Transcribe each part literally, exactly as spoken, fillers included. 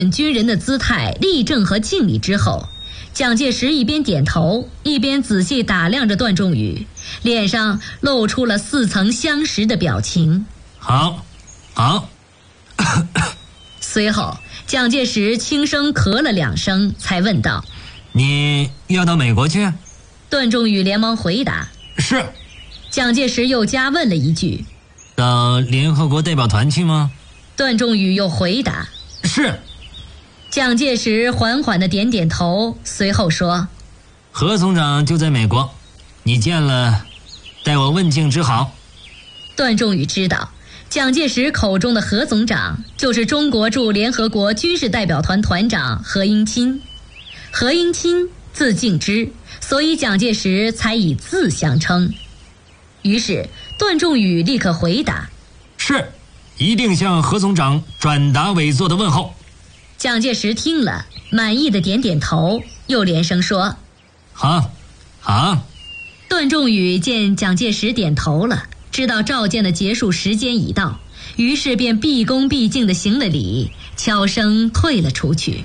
军人的姿态立正和敬礼之后，蒋介石一边点头，一边仔细打量着段仲宇，脸上露出了似曾相识的表情。 好，好。 随后，蒋介石轻声咳了两声，才问道：“ 你要到美国去？” 段仲宇连忙回答：“ 是。” 蒋介石又加问了一句：“ 到联合国代表团去吗？” 段仲宇又回答：“ 是。” 蒋介石缓缓地点点头，随后说：“ 何总长就在美国，你见了，代我问敬之好。” 段仲宇知道，蒋介石口中的何总长就是中国驻联合国军事代表团团长何应钦。何应钦字敬之，所以蒋介石才以字相称。于是段仲宇立刻回答：“ 是，一定向何总长转达委座的问候。” 蒋介石听了，满意的点点头，又连声说：“ 好，好。” 段仲宇见蒋介石点头了，知道召见的结束时间已到，于是便毕恭毕敬地行了礼，悄声退了出去。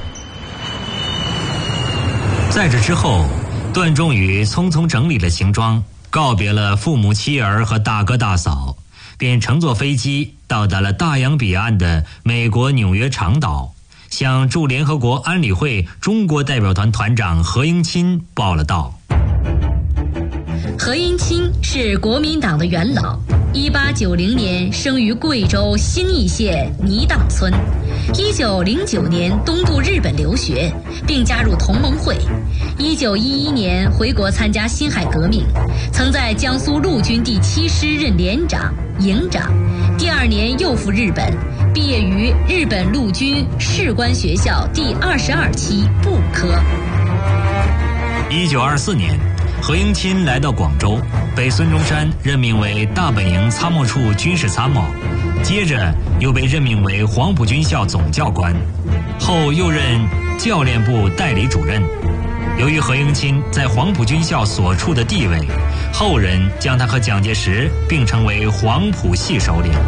在这之后，段仲宇匆匆整理了行装，告别了父母妻儿和大哥大嫂，便乘坐飞机到达了大洋彼岸的美国纽约长岛，向驻联合国安理会中国代表团团长何应钦报了到。 何应钦是国民党的元老，一八九零年生于贵州兴义县泥荡村，一九零九年东渡日本留学，并加入同盟会。一九一一年回国参加辛亥革命，曾在江苏陆军第七师任连长、营长。第二年又赴日本，毕业于日本陆军士官学校第二十二期步科。 一九二四年，何应钦来到广州，被孙中山任命为大本营参谋处军事参谋，接着又被任命为黄埔军校总教官，后又任教练部代理主任。由于何应钦在黄埔军校所处的地位，后人将他和蒋介石并称为黄埔系首领。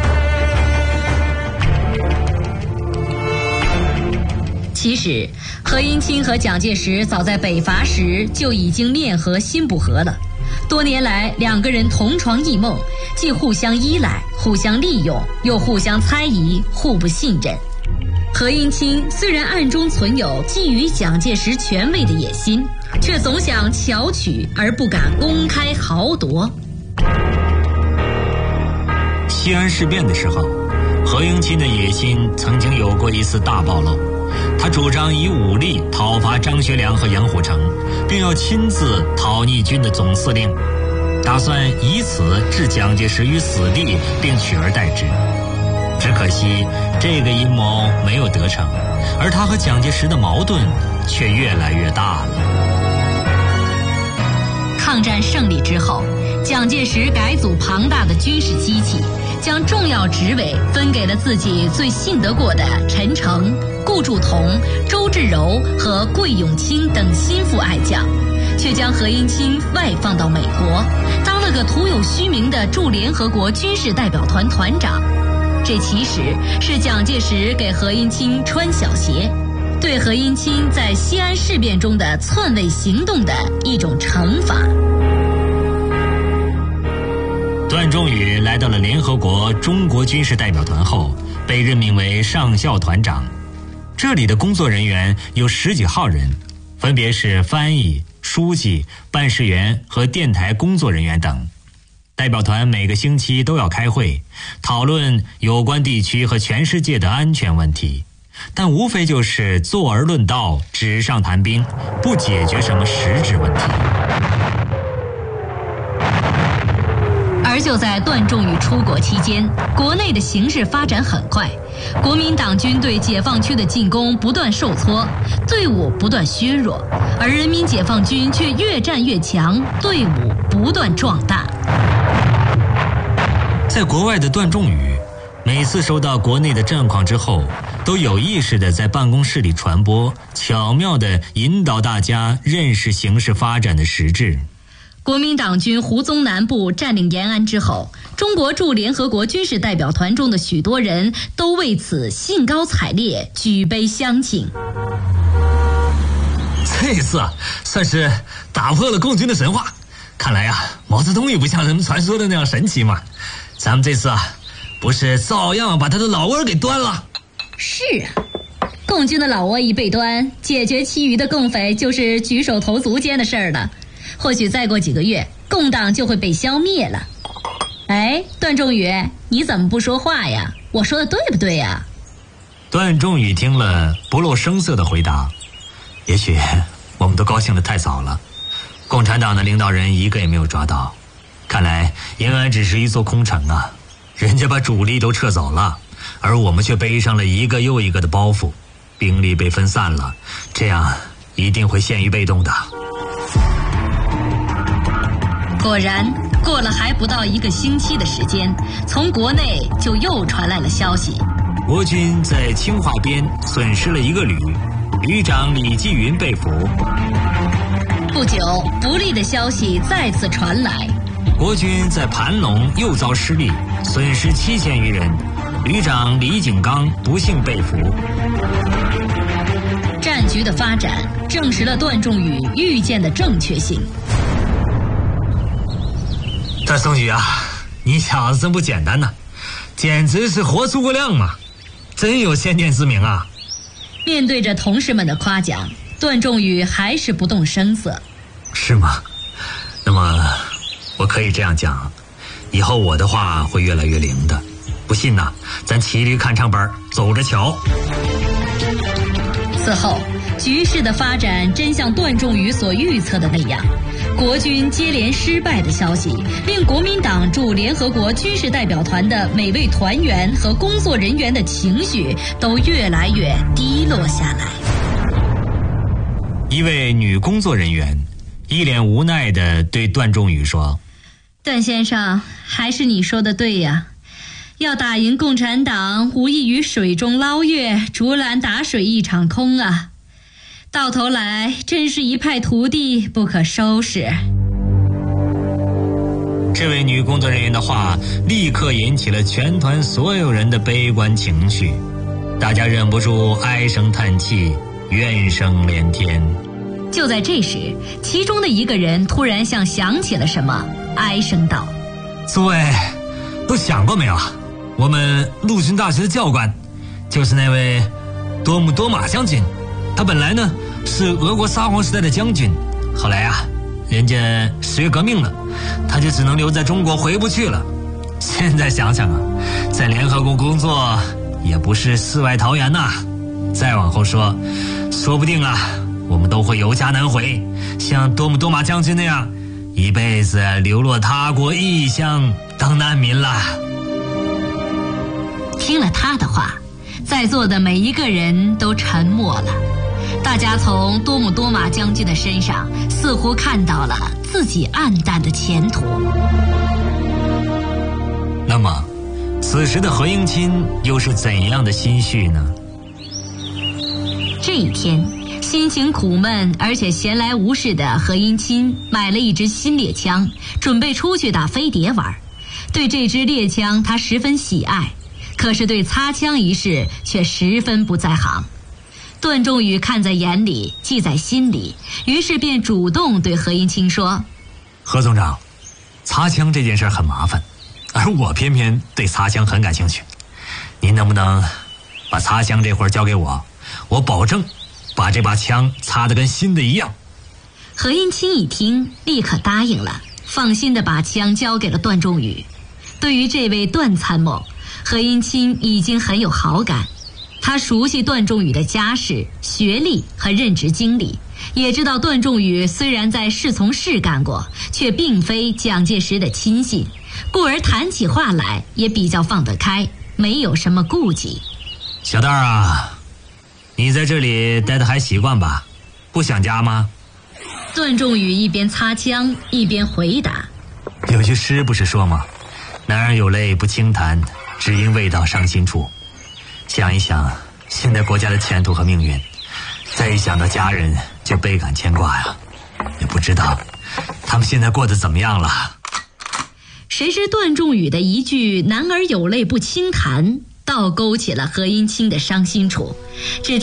其实何应钦和蒋介石早在北伐时就已经面和心不和了，多年来两个人同床异梦，既互相依赖，互相利用，又互相猜疑，互不信任。何应钦虽然暗中存有觊觎蒋介石权位的野心，却总想巧取而不敢公开豪夺。 西安事变的时候，何应钦的野心曾经有过一次大暴露。他主张以武力讨伐张学良和杨虎城，并要亲自讨逆军的总司令，打算以此置蒋介石于死地并取而代之。只可惜这个阴谋没有得逞，而他和蒋介石的矛盾却越来越大了。 抗战胜利之后，蒋介石改组庞大的军事机器，将重要职位分给了自己最信得过的陈诚、顾祝同、周至柔和桂永清等心腹爱将，却将何应钦外放到美国，当了个徒有虚名的驻联合国军事代表团团长。这其实是蒋介石给何应钦穿小鞋，对何应钦在西安事变中的篡位行动的一种惩罚。 段仲宇来到了联合国中国军事代表团后，被任命为上校团长。这里的工作人员有十几号人，分别是翻译、书记、办事员和电台工作人员等。代表团每个星期都要开会，讨论有关地区和全世界的安全问题，但无非就是坐而论道，纸上谈兵，不解决什么实质问题。 而就在段仲宇出国期间，国内的形势发展很快，国民党军对解放区的进攻不断受挫，队伍不断削弱，而人民解放军却越战越强，队伍不断壮大。 在国外的段仲宇每次收到国内的战况之后，都有意识地在办公室里传播，巧妙地引导大家认识形势发展的实质。 国民党军胡宗南部占领延安之后，中国驻联合国军事代表团中的许多人都为此兴高采烈，举杯相庆。 这次啊，算是打破了共军的神话。看来啊，毛泽东也不像人们传说的那样神奇嘛。咱们这次啊，不是照样把他的老窝给端了？ 是啊，共军的老窝一被端，解决其余的共匪就是举手投足间的事儿了。或许再过几个月，共党就会被消灭了。哎，段仲宇，你怎么不说话呀？我说的对不对呀？ 段仲宇听了，不露声色地回答：也许我们都高兴得太早了，共产党的领导人一个也没有抓到，看来延安只是一座空城啊，人家把主力都撤走了，而我们却背上了一个又一个的包袱，兵力被分散了，这样一定会陷于被动的。 果然，过了还不到一个星期的时间，从国内就又传来了消息， 国军在清华边损失了一个旅，旅长李继云被俘。 不久，不利的消息再次传来， 国军在盘龙又遭失利，损失七千余人，旅长李景刚不幸被俘。 战局的发展证实了段仲宇预见的正确性。 段松宇啊，你小子真不简单呐，简直是活诸葛亮嘛，真有先见之明啊。 面对着同事们的夸奖，段仲宇还是不动声色。 是吗？那么我可以这样讲，以后我的话会越来越灵的，不信呐，咱骑驴看唱本，走着瞧。 此后，局势的发展真像段仲宇所预测的那样，国军接连失败的消息令国民党驻联合国军事代表团的每位团员和工作人员的情绪都越来越低落下来。 一位女工作人员一脸无奈地对段仲宇说： 段先生，还是你说的对呀，要打赢共产党无异于水中捞月，竹篮打水一场空啊，到头来真是一败涂地，不可收拾。 这位女工作人员的话立刻引起了全团所有人的悲观情绪，大家忍不住唉声叹气，怨声连天。 就在这时，其中的一个人突然像想起了什么，哀声道： 诸位都想过没有，我们陆军大学的教官就是那位多姆多马将军，他本来呢是俄国沙皇时代的将军，后来啊人家十月革命了，他就只能留在中国回不去了。现在想想啊，在联合国工作也不是世外桃源呐，再往后说，说不定啊我们都会有家难回，像多姆多马将军那样一辈子流落他国异乡当难民啦。 听了他的话，在座的每一个人都沉默了，大家从多姆多马将军的身上似乎看到了自己暗淡的前途。 那么此时的何应钦又是怎样的心绪呢？ 这一天，心情苦闷而且闲来无事的何应钦买了一支新猎枪，准备出去打飞碟玩。对这支猎枪他十分喜爱，可是对擦枪一事却十分不在行。段仲宇看在眼里，记在心里，于是便主动对何应钦说： 何总长，擦枪这件事很麻烦，而我偏偏对擦枪很感兴趣，您能不能把擦枪这活交给我，我保证把这把枪擦得跟新的一样。 何应钦一听，立刻答应了，放心地把枪交给了段仲宇。对于这位段参谋，何应钦已经很有好感，他熟悉段仲宇的家世、学历和任职经历，也知道段仲宇虽然在侍从室干过，却并非蒋介石的亲信，故而谈起话来也比较放得开，没有什么顾忌。 小段啊，你在这里待得还习惯吧？不想家吗？ 段仲宇一边擦枪一边回答： 有句诗不是说吗？男儿有泪不轻弹，只因未到伤心处。想一想现在国家的前途和命运，再一想到家人就倍感牵挂呀。也不知道他他们现在过得怎么样了？ 谁知段仲宇的一句“男儿有泪不轻弹”，倒勾起了何应钦的伤心处。只听